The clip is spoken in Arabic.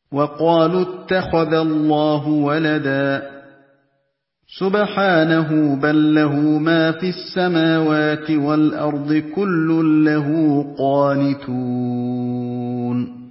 وَقَالُوا اتَّخَذَ اللَّهُ وَلَدًا سُبْحَانَهُ بَل لَّهُ مَا فِي السَّمَاوَاتِ وَالْأَرْضِ كُلٌّ لَّهُ قَانِتُونَ